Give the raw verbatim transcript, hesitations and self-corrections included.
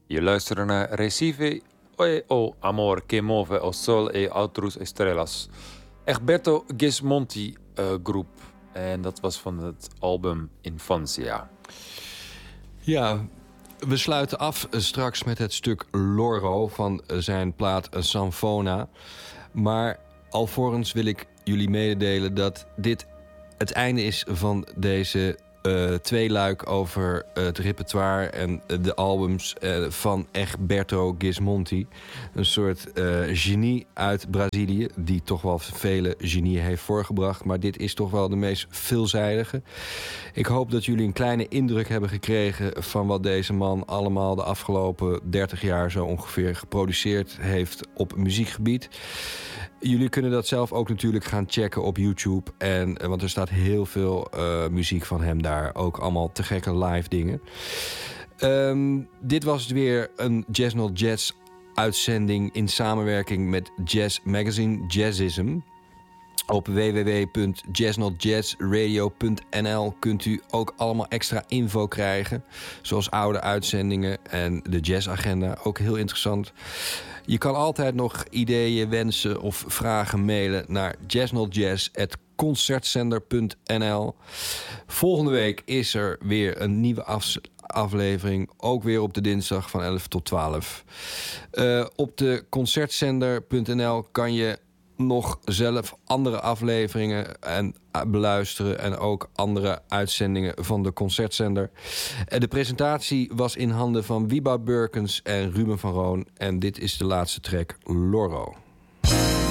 Je luistert naar Recife e o amor que move o sol e outros estrelas. Egberto Gismonti uh, groep. En dat was van het album Infancia. Ja, we sluiten af straks met het stuk Loro van zijn plaat Sanfona. Maar alvorens wil ik jullie mededelen dat dit het einde is van deze uh, tweeluik over uh, het repertoire en uh, de albums uh, van Egberto Gismonti. Een soort uh, genie uit Brazilië, die toch wel vele genieën heeft voorgebracht. Maar dit is toch wel de meest veelzijdige. Ik hoop dat jullie een kleine indruk hebben gekregen van wat deze man allemaal de afgelopen dertig jaar zo ongeveer geproduceerd heeft op muziekgebied. Jullie kunnen dat zelf ook natuurlijk gaan checken op YouTube. En, want er staat heel veel uh, muziek van hem daar. Ook allemaal te gekke live dingen. Um, dit was weer een Jazz Not Jazz uitzending in samenwerking met Jazz Magazine Jazzism. Op w w w punt jazz not jazz radio punt n l kunt u ook allemaal extra info krijgen. Zoals oude uitzendingen en de jazzagenda. Ook heel interessant. Je kan altijd nog ideeën, wensen of vragen mailen naar jazz not jazz at concertzender punt n l. Volgende week is er weer een nieuwe af- aflevering. Ook weer op de dinsdag van elf tot twaalf. Uh, op de concertzender punt n l kan je nog zelf andere afleveringen en beluisteren en ook andere uitzendingen van de Concertzender. De presentatie was in handen van Wieboud Burkens en Ruben van Roon en dit is de laatste track, Loro.